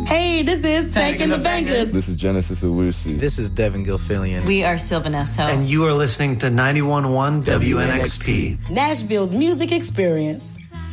Hey, this is Taking the Bangers. This is Genesis Owusu. This is Devin Gilfillian. We are Sylvanesso. And you are listening to 91.1 WNXP. Nashville's music experience.